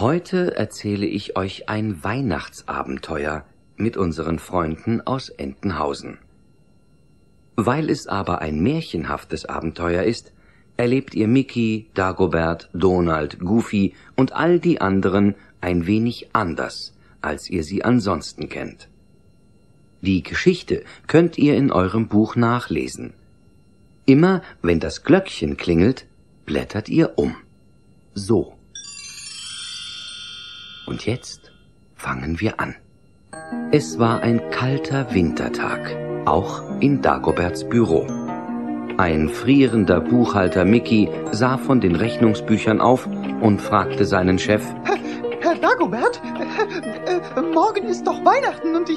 Heute erzähle ich euch ein Weihnachtsabenteuer mit unseren Freunden aus Entenhausen. Weil es aber ein märchenhaftes Abenteuer ist, erlebt ihr Mickey, Dagobert, Donald, Goofy und all die anderen ein wenig anders, als ihr sie ansonsten kennt. Die Geschichte könnt ihr in eurem Buch nachlesen. Immer wenn das Glöckchen klingelt, blättert ihr um. So. Und jetzt fangen wir an. Es war ein kalter Wintertag, auch in Dagoberts Büro. Ein frierender Buchhalter Mickey sah von den Rechnungsbüchern auf und fragte seinen Chef: Herr Dagobert, morgen ist doch Weihnachten und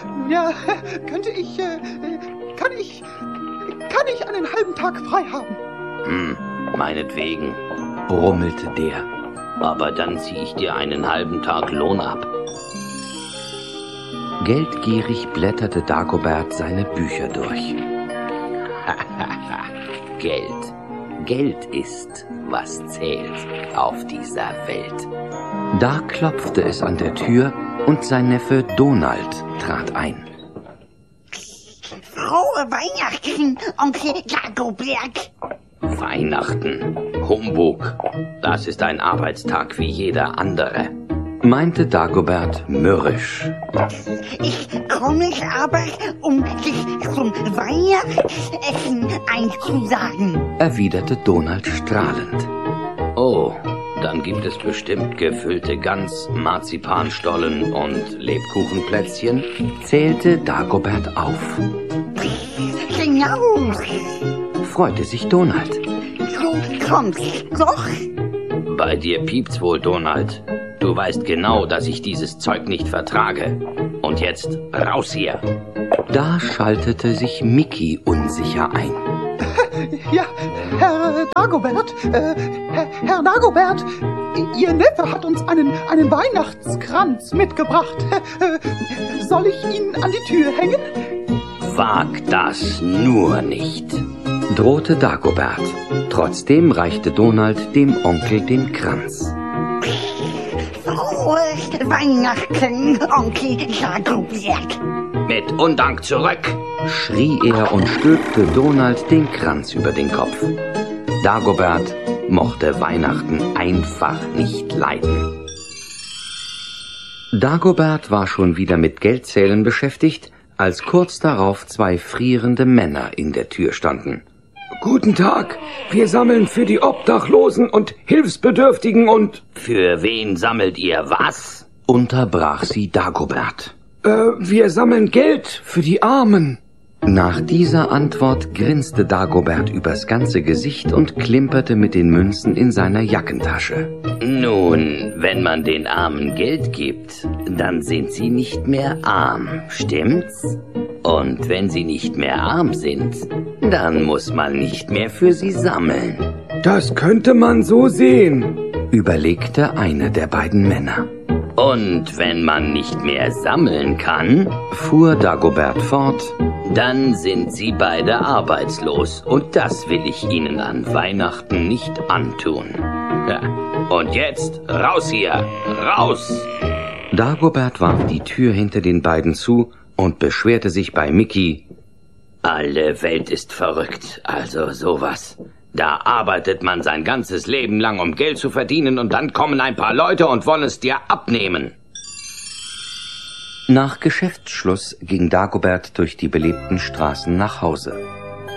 kann ich einen halben Tag frei haben? Meinetwegen, brummelte der. Aber dann zieh ich dir einen halben Tag Lohn ab. Geldgierig blätterte Dagobert seine Bücher durch. Geld ist, was zählt auf dieser Welt. Da klopfte es an der Tür und sein Neffe Donald trat ein. Frohe Weihnachten, Onkel Dagobert. Weihnachten, Humbug, das ist ein Arbeitstag wie jeder andere, meinte Dagobert mürrisch. Ich komme aber, um dich zum Weihnachtsessen einzuladen, erwiderte Donald strahlend. Oh, dann gibt es bestimmt gefüllte Gans, Marzipanstollen und Lebkuchenplätzchen, zählte Dagobert auf. Genau. Freute sich Donald. Du kommst doch. Bei dir piept's wohl, Donald. Du weißt genau, dass ich dieses Zeug nicht vertrage. Und jetzt raus hier. Da schaltete sich Mickey unsicher ein. Ja, Herr Dagobert, Herr Dagobert, Ihr Neffe hat uns einen Weihnachtskranz mitgebracht. Soll ich ihn an die Tür hängen? Wag das nur nicht, drohte Dagobert. Trotzdem reichte Donald dem Onkel den Kranz. Frohe Weihnachten, Onkel Dagobert. Mit Undank zurück, schrie er und stülpte Donald den Kranz über den Kopf. Dagobert mochte Weihnachten einfach nicht leiden. Dagobert war schon wieder mit Geldzählen beschäftigt, als kurz darauf zwei frierende Männer in der Tür standen. Guten Tag, wir sammeln für die Obdachlosen und Hilfsbedürftigen und... Für wen sammelt ihr was? Unterbrach sie Dagobert. Wir sammeln Geld für die Armen. Nach dieser Antwort grinste Dagobert übers ganze Gesicht und klimperte mit den Münzen in seiner Jackentasche. Nun, wenn man den Armen Geld gibt, dann sind sie nicht mehr arm, stimmt's? Und wenn sie nicht mehr arm sind, dann muss man nicht mehr für sie sammeln. Das könnte man so sehen, überlegte einer der beiden Männer. Und wenn man nicht mehr sammeln kann, fuhr Dagobert fort, dann sind sie beide arbeitslos und das will ich ihnen an Weihnachten nicht antun. Ja. Und jetzt raus hier, raus! Dagobert warf die Tür hinter den beiden zu und beschwerte sich bei Mickey. Alle Welt ist verrückt, also sowas. Da arbeitet man sein ganzes Leben lang, um Geld zu verdienen, und dann kommen ein paar Leute und wollen es dir abnehmen. Nach Geschäftsschluss ging Dagobert durch die belebten Straßen nach Hause.